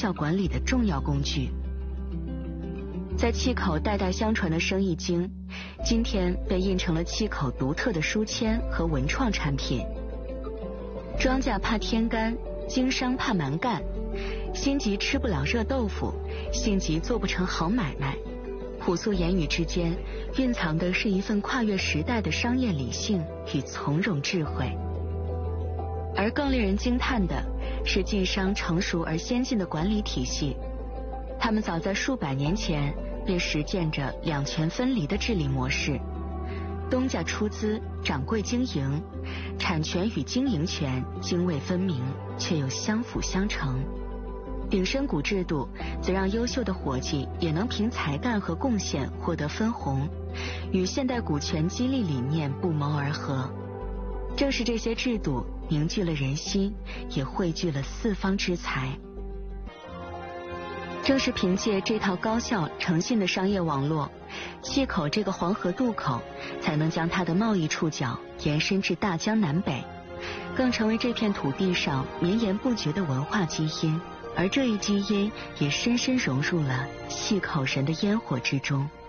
效管理的重要工具。在契口代代相传的生意经，今天被印成了契口独特的书签和文创产品。庄稼怕天干，经商怕蛮干，心急吃不了热豆腐，性急做不成好买卖。朴素言语之间蕴藏的是一份跨越时代的商业理性与从容智慧。而更令人惊叹的是晋商成熟而先进的管理体系，他们早在数百年前便实践着两权分离的治理模式，东家出资，掌柜经营，产权与经营权泾渭分明，却又相辅相成。鼎深谷制度则让优秀的伙计也能凭才干和贡献获得分红，与现代股权激励理念不谋而合。正是这些制度凝聚了人心，也汇聚了四方之才。正是凭借这套高效诚信的商业网络，契口这个黄河渡口才能将它的贸易触角延伸至大江南北，更成为这片土地上绵延不绝的文化基因，而这一基因也深深融入了契口人的烟火之中。